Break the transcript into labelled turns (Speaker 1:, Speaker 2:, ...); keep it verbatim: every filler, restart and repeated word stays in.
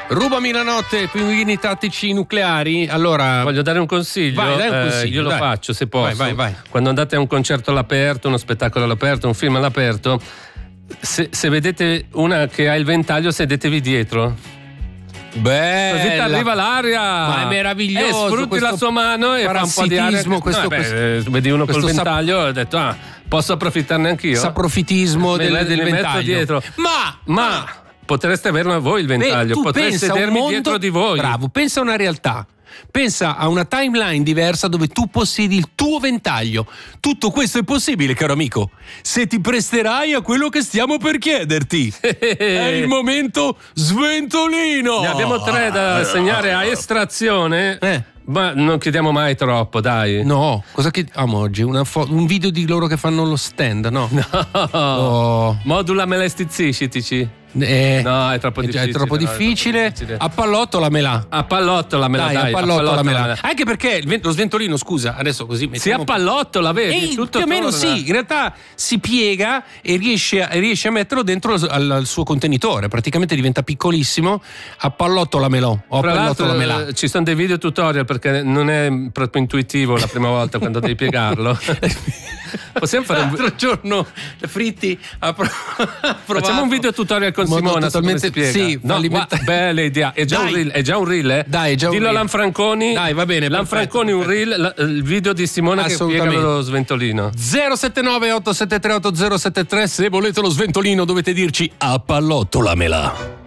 Speaker 1: Rubami la notte, pinguini tattici nucleari. Allora,
Speaker 2: voglio dare un consiglio.
Speaker 1: Vai, dai un consiglio,
Speaker 2: eh, io lo
Speaker 1: dai.
Speaker 2: faccio se posso.
Speaker 1: Vai, vai, vai.
Speaker 2: Quando andate a un concerto all'aperto, uno spettacolo all'aperto, un film all'aperto, se, se vedete una che ha il ventaglio, sedetevi dietro.
Speaker 1: Bella.
Speaker 2: Così ti arriva l'aria.
Speaker 1: Ma è meraviglioso.
Speaker 2: E sfrutti la sua mano e fa un po' di aria.
Speaker 1: Questo,
Speaker 2: no, beh,
Speaker 1: questo,
Speaker 2: vedi uno col
Speaker 1: questo
Speaker 2: ventaglio e ho detto ah, posso approfittarne anch'io.
Speaker 1: Saprofitismo del, del ventaglio
Speaker 2: dietro.
Speaker 1: Ma,
Speaker 2: ma, ma potreste averlo voi il ventaglio.
Speaker 1: Beh,
Speaker 2: potrei sedermi
Speaker 1: mondo,
Speaker 2: dietro di voi.
Speaker 1: Bravo, pensa a una realtà. Pensa a una timeline diversa dove tu possiedi il tuo ventaglio. Tutto questo è possibile, caro amico, se ti presterai a quello che stiamo per chiederti. È il momento sventolino.
Speaker 2: Ne abbiamo tre da segnare a estrazione.
Speaker 1: Eh.
Speaker 2: Ma non chiediamo mai troppo, dai.
Speaker 1: No, cosa chiediamo oggi? Una fo- un video di loro che fanno lo stand, no?
Speaker 2: No.
Speaker 1: Oh.
Speaker 2: Modula me la stizziscitici.
Speaker 1: Eh,
Speaker 2: no, è troppo
Speaker 1: è
Speaker 2: difficile.
Speaker 1: È troppo difficile.
Speaker 2: No, è troppo difficile.
Speaker 1: A pallottolamela.
Speaker 2: A pallottolamela,
Speaker 1: dai.
Speaker 2: dai,
Speaker 1: A pallottolamela.
Speaker 2: A pallottolamela.
Speaker 1: Anche perché il vent- lo sventolino, scusa, adesso così
Speaker 2: si appallottola, vedi?
Speaker 1: E
Speaker 2: tutto
Speaker 1: più o meno
Speaker 2: torna.
Speaker 1: sì, in realtà si piega e riesce a, riesce a metterlo dentro al, al suo contenitore, praticamente diventa piccolissimo. Appallottolamelo o
Speaker 2: Tra l'altro
Speaker 1: appallottolamela.
Speaker 2: eh, ci sono dei video tutorial perché non è proprio intuitivo la prima volta quando devi piegarlo. Possiamo fare un
Speaker 1: L'altro giorno Fritti ha pro-
Speaker 2: Facciamo un video tutorial con
Speaker 1: Modo
Speaker 2: Simona
Speaker 1: totalmente-
Speaker 2: su come si
Speaker 1: sì,
Speaker 2: piega. No,
Speaker 1: fallimenta-
Speaker 2: gua- bella idea. È già
Speaker 1: Dai.
Speaker 2: un reel, è già un reel, eh?
Speaker 1: Dai, è già un
Speaker 2: Dillo
Speaker 1: reel.
Speaker 2: a Lanfranconi.
Speaker 1: Dai, va bene,
Speaker 2: Lanfranconi un reel, la- il video di Simona che piega
Speaker 1: Assolutamente.
Speaker 2: lo sventolino.
Speaker 1: zero sette nove otto sette tre otto zero sette tre, se volete lo sventolino dovete dirci appallottolamela.